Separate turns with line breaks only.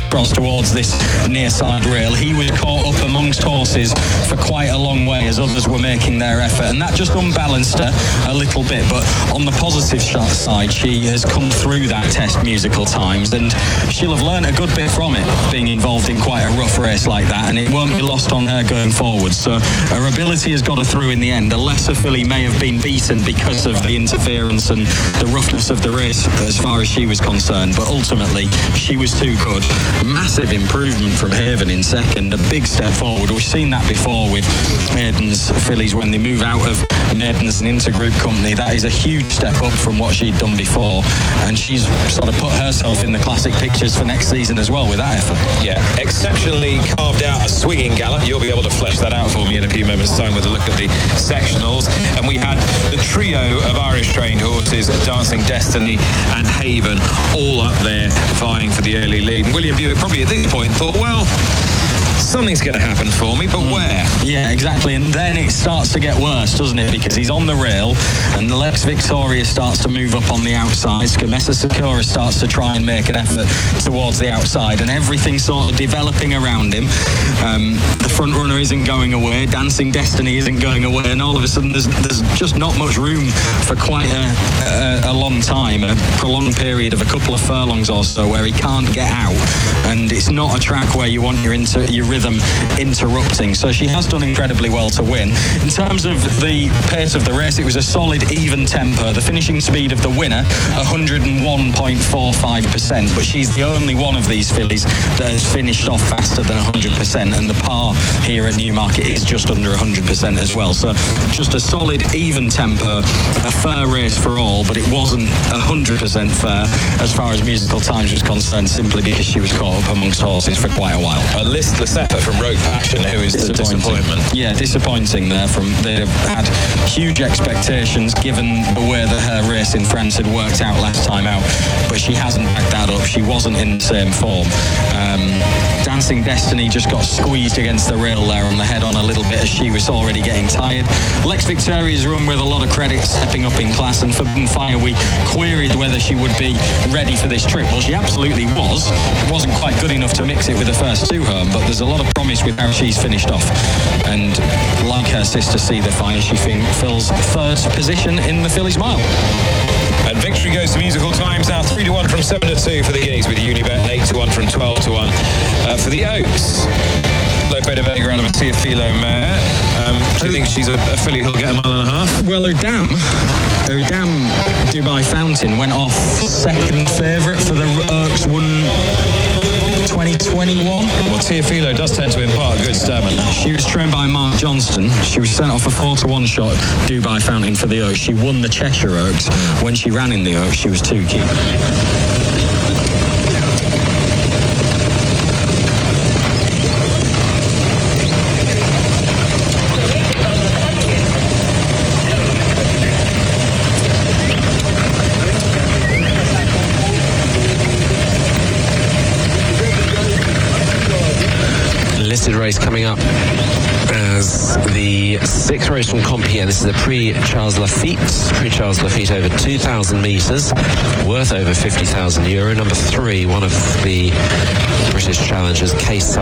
across towards this near side rail. He was caught up amongst horses for quite a long way as others were making their effort, and that just unbalanced her a little bit. But on the positive side, she has come through that test musical times, and she'll have learned a good bit from it, being involved in quite a rough race like that, and it won't be lost on her going forward. So her ability has got her through in the end. A lesser filly may have been beaten because of the interference and the roughness of the race as far as she was concerned, but ultimately she was too good. Massive improvement from Haven in second, a big step forward. We've seen that before with Maiden's fillies when they move out of Maiden's and into Group Company. That is a huge step up from what she'd done before, and she's sort of put herself in the classic pictures for next season as well with that effort.
Yeah, exceptionally carved out a swinging gallop. You'll be able to flesh that out for me in a few moments' time with a look at the sectionals. And we had the trio of Irish trained horses, Dancing Destiny and Haven, all up there vying for the early lead. And William Buick probably at this point thought, well, something's going to happen for me, but where?
Yeah, exactly. And then it starts to get worse, doesn't it? Because he's on the rail, and the Lex Victoria starts to move up on the outside. Scamessa Sakura starts to try and make an effort towards the outside, and everything's sort of developing around him. The front runner isn't going away. Dancing Destiny isn't going away, and all of a sudden there's just not much room for quite a long time, a prolonged period of a couple of furlongs or so where he can't get out, and it's not a track where you want your rhythm interrupting. So she has done incredibly well to win. In terms of the pace of the race, it was a solid even tempo. The finishing speed of the winner, 101.45%, but she's the only one of these fillies that has finished off faster than 100%, and the par here at Newmarket is just under 100% as well. So just a solid even tempo, a fair race for all, but it wasn't 100% fair as far as musical times was concerned, simply because she was caught up amongst horses for quite a while.
A listless effort from Rogue Passion, who is the disappointment.
Yeah, disappointing there. They had huge expectations given the way that her race in France had worked out last time out, but she hasn't backed that up. She wasn't in the same form. Dancing Destiny just got squeezed against the rail there on the head on a little bit as she was already getting tired. Lex Victoria's run with a lot of credit, stepping up in class, and Forbidden Fire, we queried whether she would be ready for this trip. Well, she absolutely was. It wasn't quite good enough to mix it with the first two home, but there's a lot of promise with how she's finished off. And like her sister See the Fire, she fills third position in the Fillies Mile.
And victory goes to musical times now, 3-1 from 7-2 for the Guineas with Unibet, 8-1 from 12-1 for the Oaks. Lope de Vega out of a Teofilo mare. Do you think she's a filly who'll get a mile and a half?
Well, Udam Dubai Fountain went off second favourite for the Oaks, won 2021.
Well, Teofilo does tend to impart good stamina.
She was trained by Mark Johnston. She was sent off a 4-1 shot, Dubai Fountain for the Oaks. She won the Cheshire Oaks. When she ran in the Oaks, she was 2 key.
Listed race coming up as the 6th race from Compiègne. This is a Prix-Charles Lafitte over 2,000 metres, worth over €50,000. Number 3, one of the British challengers, Case